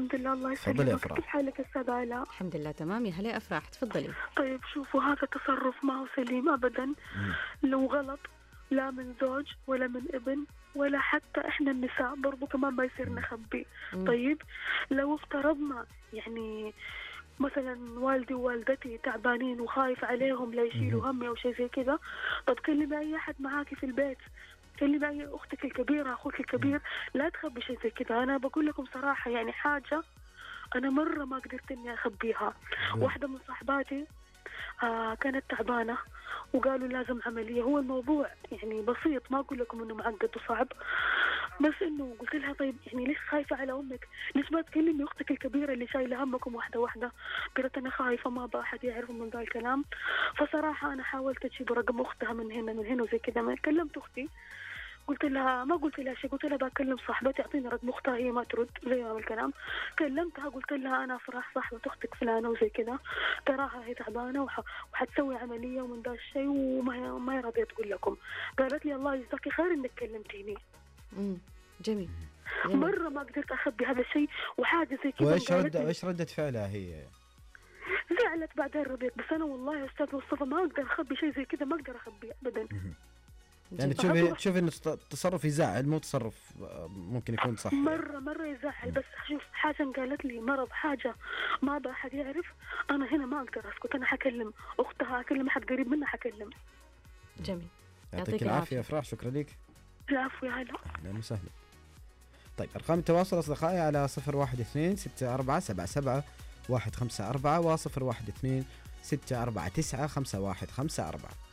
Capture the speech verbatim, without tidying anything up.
الحمد لله الله تفضلي يا يسلمك. أفراح. كيف حالك أستاذ علاء؟ الحمد لله تمام يا هلا أفراح، تفضلي. طيب شوفوا، هذا تصرف ما هو سليم أبدا، مم. لو غلط لا من زوج ولا من ابن ولا حتى إحنا النساء برضو كمان ما يصير نخبي. مم. طيب لو افترضنا يعني مثلا والدي ووالدتي تعبانين وخايف عليهم لا يشيلوا همي أو شيء زي كذا، طب كلمي أي أحد معاكي في البيت، كلمي أي أختك الكبيرة أخوك الكبير، لا تخبي شيء زي كذا. أنا بقول لكم صراحة يعني حاجة أنا مرة ما قدرت إني أخبيها. مم. واحدة من صحباتي آه كانت تعبانة وقالوا لازم عملية. هو الموضوع يعني بسيط، ما أقول لكم إنه معقد وصعب، بس إنه قلت لها طيب يعني ليش خايفة على أمك؟ ليش ما تكلمي أختك الكبيرة اللي شايلة همكم واحدة واحدة؟ قالت أنا خايفة ما أبغى أحد يعرف من ذا الكلام. فصراحة أنا حاولت أجيب رقم أختها من هنا من هنا وزي كذا. ما كلمت أختي، قلت لها ما قلت لها شيء، قلت لها بكلم صاحبتي اعطيني رقم اختها، هي ما ترد زي ما الكلام. كلمتها قلت لها انا فرح صاحبة اختك فلانة وزي كذا، تراها هي تعبانة وح... وحتسوي عملية ومن ذا الشيء وما ما راضية تقول لكم. قالت لي الله يجزاكي خير انك كلمتيني. امم جميل. جميل. مرة ما قدرت اخبي هذا الشيء وحاجة زي كذا. وإيش رد إيش ردة فعلها هي؟ زعلت بعدين رضيت، بس انا والله يا استاذ مصطفى ما اقدر اخبي شيء زي كذا، ما اقدر اخبيه ابدا. يعني تشوفي تشوفي إنه تصرف يزعل، مو تصرف ممكن يكون صح. مرة مرة يزعل، بس شوف حاجة قالت لي مرض حاجة ما بقى أحد يعرف، أنا هنا ما أقدر أسكت، أنا حكلم أختها، أكلم أحد قريب منها حكلم. جميل. يعطيك العافية يا أفراح، شكرا لك. العفو يا هلا. أهلا وسهلا. طيب أرقام التواصل أصدقائي على صفر واحد اثنين ستة أربعة سبعة سبعة واحد خمسة أربعة وصفر واحد اثنين ستة أربعة تسعة خمسة واحد خمسة أربعة.